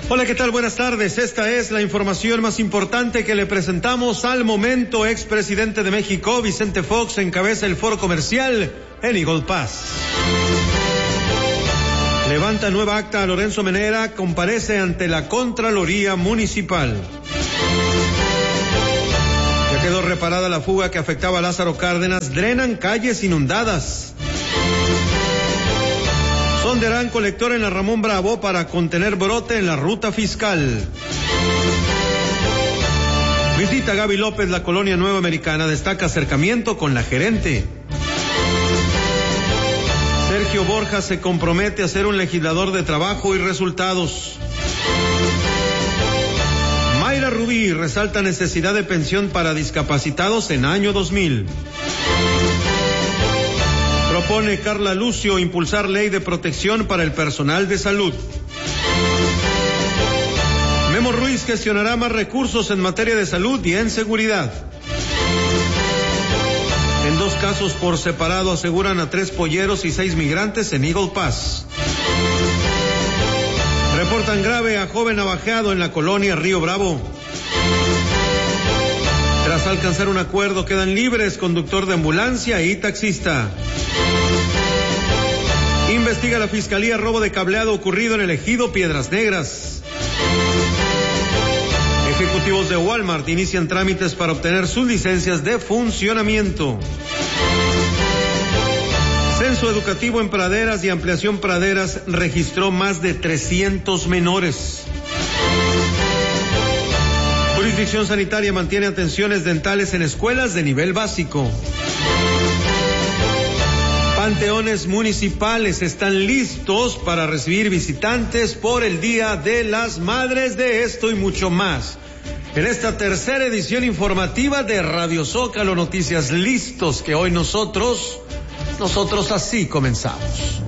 Hola, ¿qué tal? Buenas tardes. Esta es la información más importante que le presentamos al momento. Expresidente de México, Vicente Fox, encabeza el foro comercial en Eagle Pass. Levanta nueva acta a Lorenzo Menera, comparece ante la Contraloría Municipal. Ya quedó reparada la fuga que afectaba a Lázaro Cárdenas, drenan calles inundadas. Sondearán colector en la Ramón Bravo para contener brote en la ruta fiscal. Visita Gaby López la colonia Nueva Americana, destaca acercamiento con la gerente. Sergio Borja se compromete a ser un legislador de trabajo y resultados. Mayra Rubí resalta necesidad de pensión para discapacitados en año 2000. Propone Carla Lucio impulsar ley de protección para el personal de salud. Memo Ruiz gestionará más recursos en materia de salud y en seguridad. En 2 casos por separado aseguran a 3 polleros y 6 migrantes en Eagle Pass. Reportan grave a joven navajeado en la colonia Río Bravo. Tras alcanzar un acuerdo quedan libres conductor de ambulancia y taxista. Investiga la Fiscalía robo de cableado ocurrido en el ejido Piedras Negras. Ejecutivos de Walmart inician trámites para obtener sus licencias de funcionamiento. Censo educativo en praderas y ampliación praderas registró más de 300 menores. Jurisdicción sanitaria mantiene atenciones dentales en escuelas de nivel básico. Panteones municipales están listos para recibir visitantes por el Día de las Madres. De esto y mucho más en esta tercera edición informativa de Radio Zócalo Noticias. Listos que hoy nosotros así comenzamos.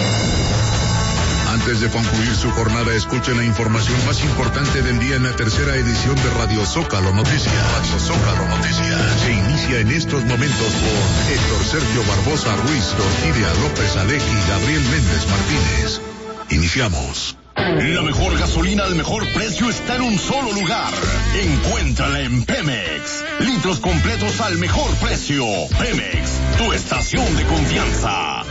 Antes de concluir su jornada, escuchen la información más importante del día en la tercera edición de Radio Zócalo Noticias. Radio Zócalo Noticias se inicia en estos momentos por Héctor Sergio Barbosa Ruiz, Orquídea López Alej y Gabriel Méndez Martínez. Iniciamos. La mejor gasolina al mejor precio está en un solo lugar. Encuéntrala en Pemex. Litros completos al mejor precio. Pemex, tu estación de confianza.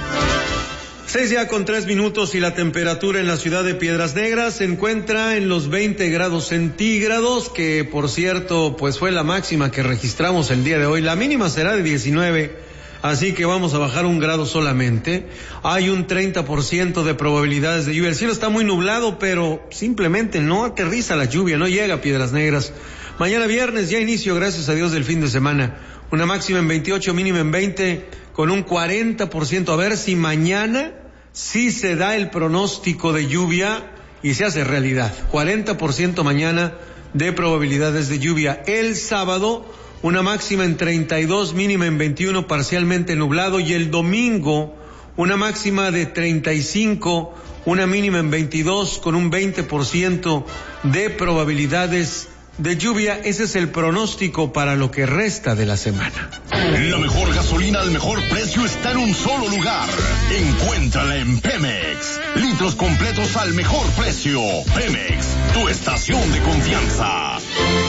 6:03 y la temperatura en la ciudad de Piedras Negras se encuentra en los 20 grados centígrados, que por cierto, pues fue la máxima que registramos el día de hoy. La mínima será de 19, así que vamos a bajar 1 grado solamente. Hay un 30% de probabilidades de lluvia. El cielo está muy nublado, pero simplemente no aterriza la lluvia, no llega a Piedras Negras. Mañana viernes ya inicio, gracias a Dios, del fin de semana. Una máxima en 28, mínima en 20, con un 40%. A ver si mañana sí se da el pronóstico de lluvia y se hace realidad. 40% mañana de probabilidades de lluvia. El sábado, una máxima en 32, mínima en 21, parcialmente nublado. Y el domingo, una máxima de 35, una mínima en 22, con un 20% de probabilidades de lluvia. Ese es el pronóstico para lo que resta de la semana. La mejor gasolina al mejor precio está en un solo lugar. Encuéntrala en Pemex. Litros completos al mejor precio. Pemex, tu estación de confianza.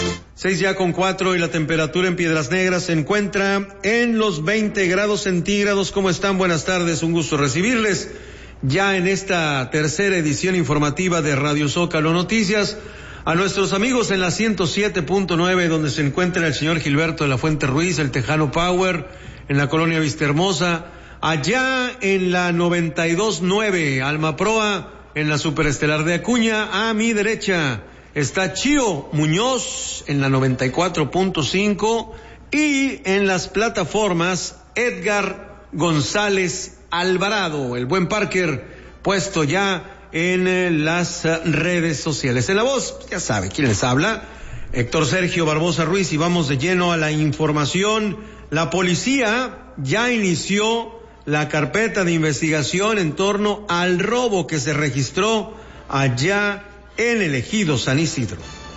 6:04 y la temperatura en Piedras Negras se encuentra en los 20 grados centígrados. ¿Cómo están? Buenas tardes, un gusto recibirles ya en esta tercera edición informativa de Radio Zócalo Noticias. A nuestros amigos en la 107.9, donde se encuentra el señor Gilberto de la Fuente Ruiz, el Tejano Power, en la colonia Vistahermosa. Allá en la 92.9, Alma Proa, en la Superestelar de Acuña. A mi derecha está Chío Muñoz, en la 94.5. Y en las plataformas, Edgar González Alvarado, el buen Parker, puesto ya en las redes sociales. En la voz, ya sabe quién les habla, Héctor Sergio Barbosa Ruiz, y vamos de lleno a la información. La policía ya inició la carpeta de investigación en torno al robo que se registró allá en el ejido San Isidro.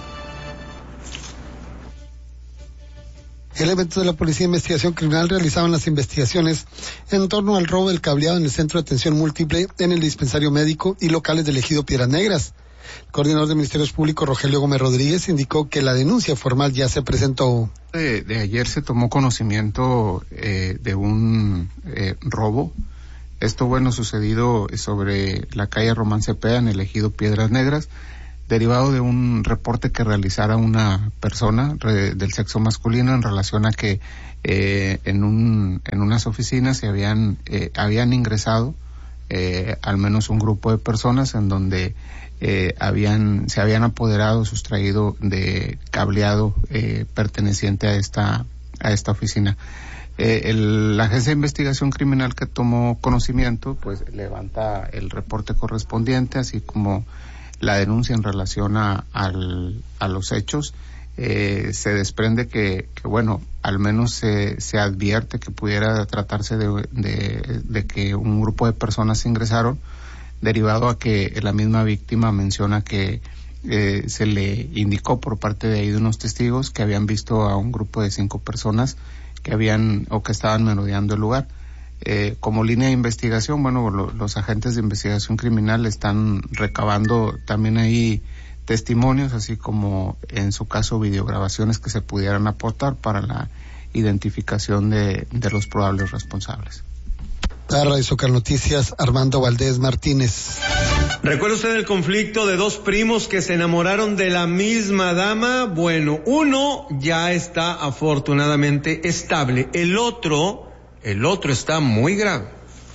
Elementos de la Policía de Investigación Criminal realizaban las investigaciones en torno al robo del cableado en el Centro de Atención Múltiple, en el dispensario médico y locales del ejido Piedras Negras. El coordinador de Ministerios Públicos, Rogelio Gómez Rodríguez, indicó que la denuncia formal ya se presentó. De ayer se tomó conocimiento de un robo. Esto, sucedido sobre la calle Román Cepeda, en el ejido Piedras Negras, derivado de un reporte que realizara una persona del sexo masculino en relación a que en unas oficinas se habían ingresado al menos un grupo de personas en donde se habían apoderado, sustraído de cableado perteneciente a esta oficina. La Agencia de Investigación Criminal que tomó conocimiento, pues levanta el reporte correspondiente, así como la denuncia en relación a los hechos. Se desprende que al menos se advierte que pudiera tratarse de que un grupo de personas ingresaron, derivado a que la misma víctima menciona que se le indicó por parte de ahí de unos testigos que habían visto a un grupo de 5 personas que estaban merodeando el lugar. Como línea de investigación, los agentes de investigación criminal están recabando también ahí testimonios, así como en su caso videograbaciones que se pudieran aportar para la identificación de los probables responsables. Radio Zócalo Noticias, Armando Valdés Martínez. ¿Recuerda usted el conflicto de 2 primos que se enamoraron de la misma dama? Bueno, uno ya está afortunadamente estable, el otro está muy grave.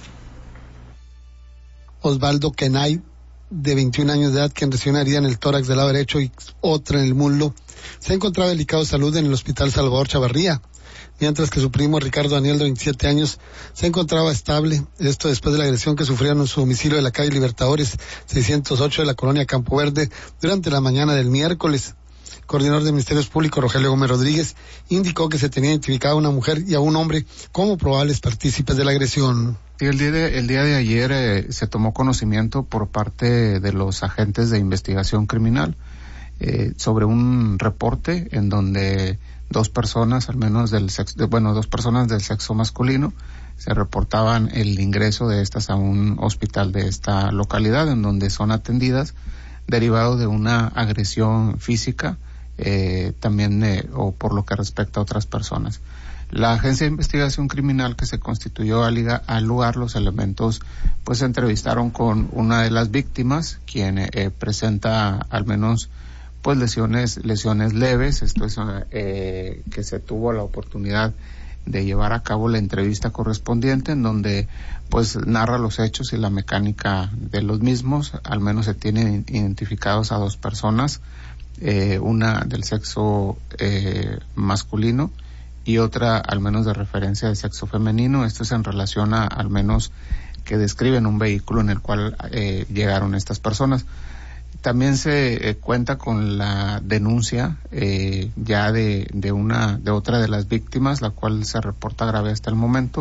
Osvaldo Kenay, de 21 años de edad, quien recibió una herida en el tórax del lado derecho y otra en el muslo, se encontraba delicado de salud en el Hospital Salvador Chavarría, mientras que su primo Ricardo Daniel, de 27 años, se encontraba estable. Esto después de la agresión que sufrieron en su domicilio de la calle Libertadores 608 de la colonia Campo Verde durante la mañana del miércoles. El coordinador de Ministerios Públicos, Rogelio Gómez Rodríguez, indicó que se tenía identificado a una mujer y a un hombre como probables partícipes de la agresión. Sí, el día de ayer se tomó conocimiento por parte de los agentes de investigación criminal sobre un reporte en donde 2 personas, al menos dos personas del sexo masculino, se reportaban el ingreso de estas a un hospital de esta localidad, en donde son atendidas derivado de una agresión física, también o por lo que respecta a otras personas. La Agencia de Investigación Criminal que se constituyó al lugar, los elementos pues se entrevistaron con una de las víctimas, quien presenta al menos pues lesiones leves. Esto es que se tuvo la oportunidad de llevar a cabo la entrevista correspondiente, en donde pues narra los hechos y la mecánica de los mismos. Al menos se tienen identificados a 2 personas, una del sexo masculino y otra al menos de referencia de sexo femenino. Esto es en relación a al menos que describen un vehículo en el cual llegaron estas personas. También se cuenta con la denuncia ya de otra de las víctimas, la cual se reporta grave hasta el momento.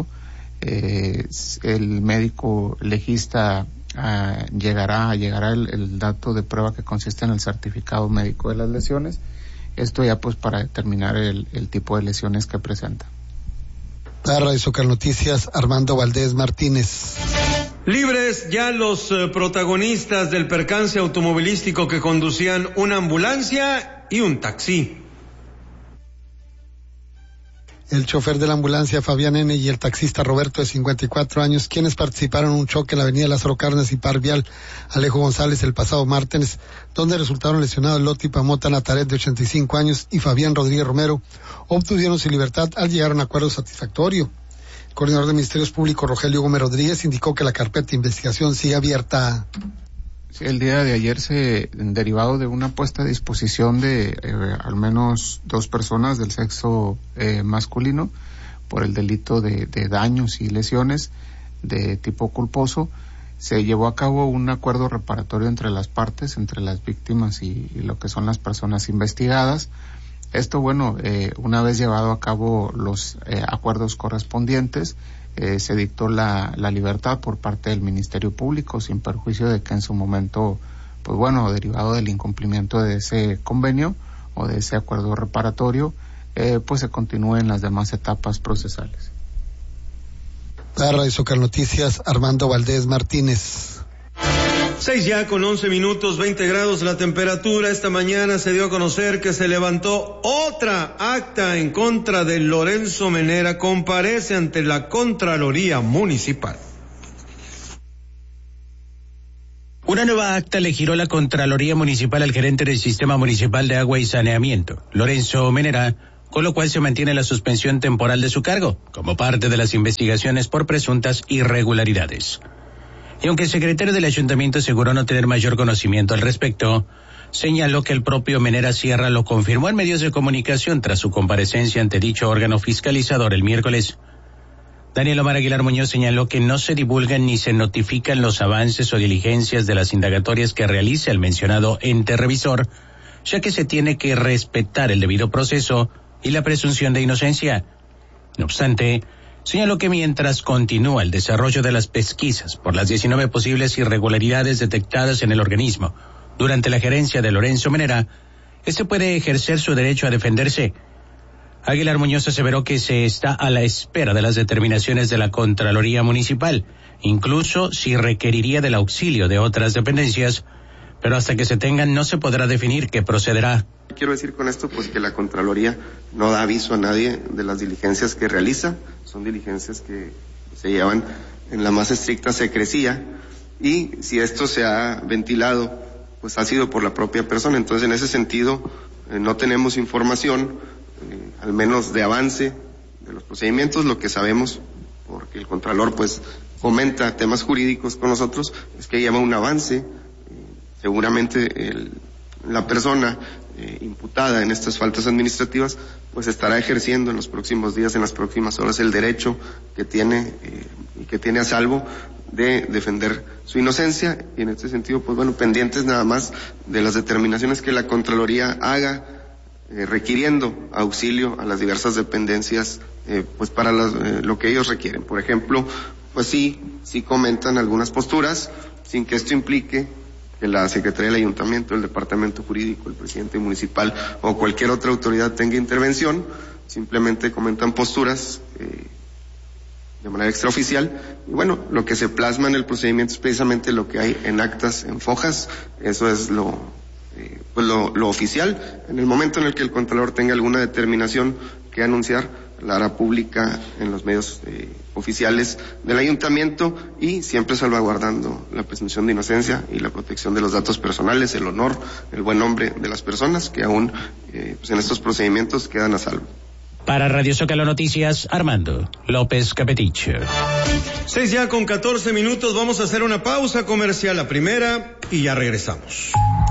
El médico legista llegará el dato de prueba que consiste en el certificado médico de las lesiones. Esto ya pues para determinar el tipo de lesiones que presenta. Radio Zócalo Noticias, Armando Valdés Martínez. Libres ya los protagonistas del percance automovilístico que conducían una ambulancia y un taxi. El chofer de la ambulancia, Fabián N., y el taxista Roberto, de 54 años, quienes participaron en un choque en la avenida Lázaro Cárdenas y Par Vial Alejo González el pasado martes, donde resultaron lesionados Loti Pamota Nataret, de 85 años, y Fabián Rodríguez Romero, obtuvieron su libertad al llegar a un acuerdo satisfactorio. El coordinador de Ministerios Públicos, Rogelio Gómez Rodríguez, indicó que la carpeta de investigación sigue abierta. Sí, el día de ayer derivado de una puesta a disposición de al menos 2 personas del sexo masculino por el delito de daños y lesiones de tipo culposo, se llevó a cabo un acuerdo reparatorio entre las partes, entre las víctimas y lo que son las personas investigadas. Esto, una vez llevado a cabo los acuerdos correspondientes, se dictó la libertad por parte del Ministerio Público, sin perjuicio de que en su momento, derivado del incumplimiento de ese convenio o de ese acuerdo reparatorio, pues se continúe en las demás etapas procesales. Radio Zócalo Noticias, Armando Valdés Martínez. 6:11, 20 grados la temperatura. Esta mañana se dio a conocer que se levantó otra acta en contra de Lorenzo Menera. Comparece ante la Contraloría Municipal. Una nueva acta le giró la Contraloría Municipal al gerente del Sistema Municipal de Agua y Saneamiento, Lorenzo Menera, con lo cual se mantiene la suspensión temporal de su cargo, como parte de las investigaciones por presuntas irregularidades. Y aunque el secretario del ayuntamiento aseguró no tener mayor conocimiento al respecto, señaló que el propio Menera Sierra lo confirmó en medios de comunicación tras su comparecencia ante dicho órgano fiscalizador el miércoles. Daniel Omar Aguilar Muñoz señaló que no se divulgan ni se notifican los avances o diligencias de las indagatorias que realice el mencionado ente revisor, ya que se tiene que respetar el debido proceso y la presunción de inocencia. No obstante, señaló que mientras continúa el desarrollo de las pesquisas por las 19 posibles irregularidades detectadas en el organismo durante la gerencia de Lorenzo Menera, este puede ejercer su derecho a defenderse. Aguilar Muñoz aseveró que se está a la espera de las determinaciones de la Contraloría Municipal, incluso si requeriría del auxilio de otras dependencias, pero hasta que se tengan no se podrá definir qué procederá. Quiero decir con esto pues que la Contraloría no da aviso a nadie de las diligencias que realiza, son diligencias que se llevan en la más estricta secrecía, y si esto se ha ventilado pues ha sido por la propia persona. Entonces en ese sentido no tenemos información al menos de avance de los procedimientos. Lo que sabemos, porque el Contralor pues comenta temas jurídicos con nosotros, es que lleva un avance. Seguramente la persona imputada en estas faltas administrativas pues estará ejerciendo en los próximos días, en las próximas horas, el derecho que tiene y que tiene a salvo de defender su inocencia. Y en este sentido pues bueno, pendientes nada más de las determinaciones que la Contraloría haga, requiriendo auxilio a las diversas dependencias pues para lo que ellos requieren. Por ejemplo, pues sí comentan algunas posturas sin que esto implique que la Secretaría del Ayuntamiento, el Departamento Jurídico, el presidente municipal o cualquier otra autoridad tenga intervención. Simplemente comentan posturas de manera extraoficial, y bueno, lo que se plasma en el procedimiento es precisamente lo que hay en actas, en fojas. Eso es lo oficial. En el momento en el que el Contralor tenga alguna determinación que anunciar, la hará pública en los medios oficiales del ayuntamiento, y siempre salvaguardando la presunción de inocencia y la protección de los datos personales, el honor, el buen nombre de las personas que aún pues en estos procedimientos quedan a salvo. Para Radio Zócalo Noticias, Armando López Capetich. 6:14, vamos a hacer una pausa comercial, la primera, y ya regresamos.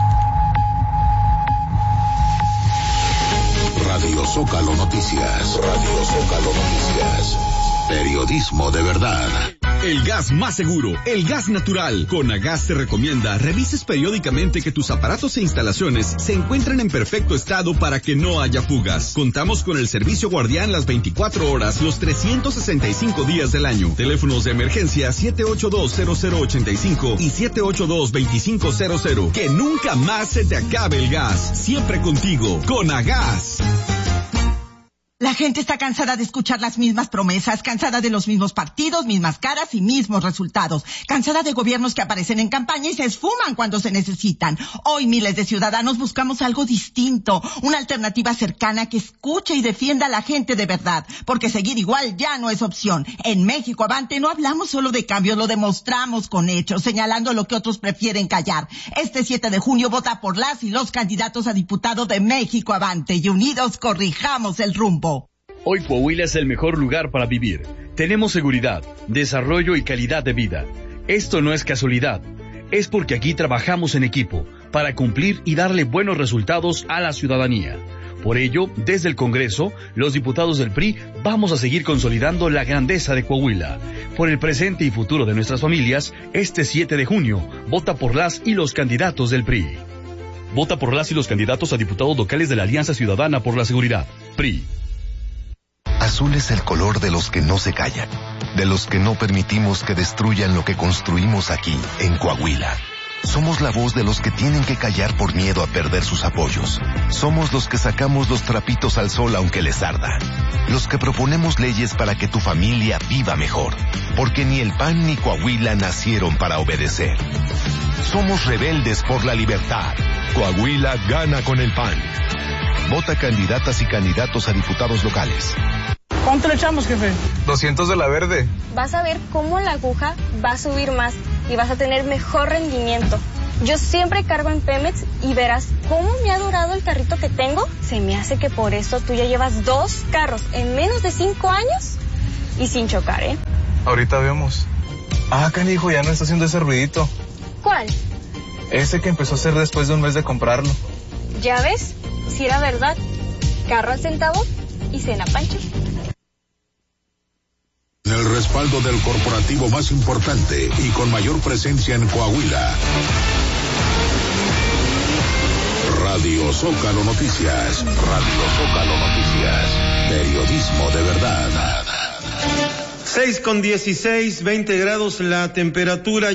Radio Zócalo Noticias. Radio Zócalo Noticias. Periodismo de verdad. El gas más seguro, el gas natural. Conagas te recomienda revises periódicamente que tus aparatos e instalaciones se encuentren en perfecto estado para que no haya fugas. Contamos con el servicio guardián las 24 horas, los 365 días del año. Teléfonos de emergencia 782-0085 y 782-2500. Que nunca más se te acabe el gas. Siempre contigo. Conagas. La gente está cansada de escuchar las mismas promesas, cansada de los mismos partidos, mismas caras y mismos resultados, cansada de gobiernos que aparecen en campaña y se esfuman cuando se necesitan. Hoy miles de ciudadanos buscamos algo distinto, una alternativa cercana que escuche y defienda a la gente de verdad, porque seguir igual ya no es opción. En México Avante no hablamos solo de cambios, lo demostramos con hechos, señalando lo que otros prefieren callar. Este 7 de junio vota por las y los candidatos a diputado de México Avante y unidos corrijamos el rumbo. Hoy Coahuila es el mejor lugar para vivir. Tenemos seguridad, desarrollo y calidad de vida. Esto no es casualidad. Es porque aquí trabajamos en equipo para cumplir y darle buenos resultados a la ciudadanía. Por ello, desde el Congreso, los diputados del PRI vamos a seguir consolidando la grandeza de Coahuila. Por el presente y futuro de nuestras familias, este 7 de junio, vota por las y los candidatos del PRI. Vota por las y los candidatos a diputados locales de la Alianza Ciudadana por la Seguridad, PRI. Azul es el color de los que no se callan, de los que no permitimos que destruyan lo que construimos aquí, en Coahuila. Somos la voz de los que tienen que callar por miedo a perder sus apoyos. Somos los que sacamos los trapitos al sol aunque les arda. Los que proponemos leyes para que tu familia viva mejor. Porque ni el PAN ni Coahuila nacieron para obedecer. Somos rebeldes por la libertad. Coahuila gana con el PAN. Vota candidatas y candidatos a diputados locales. ¿Cuánto le echamos, jefe? 200 de la verde. Vas a ver cómo la aguja va a subir más y vas a tener mejor rendimiento. Yo siempre cargo en Pemex y verás cómo me ha durado el carrito que tengo. Se me hace que por eso tú ya llevas 2 carros en menos de 5 años y sin chocar, ¿eh? Ahorita vemos. Ah, canijo, ya no está haciendo ese ruidito. ¿Cuál? Ese que empezó a hacer después de un mes de comprarlo. ¿Ya ves? Si era verdad. Carro al centavo y cena pancho. El respaldo del corporativo más importante y con mayor presencia en Coahuila. Radio Zócalo Noticias. Radio Zócalo Noticias. Periodismo de verdad. 6:16, 20 grados la temperatura.